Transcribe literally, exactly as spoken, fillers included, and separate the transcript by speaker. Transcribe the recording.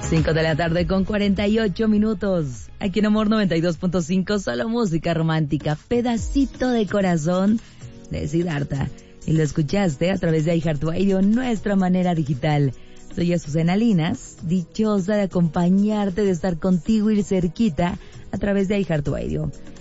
Speaker 1: cinco de la tarde con cuarenta y ocho minutos. Aquí en Amor noventa y dos punto cinco, solo música romántica. Pedacito de corazón de Siddhartha. Y lo escuchaste a través de iHeartRadio, nuestra manera digital. Soy Azucena Linas, dichosa de acompañarte, de estar contigo y cerquita a través de iHeartRadio.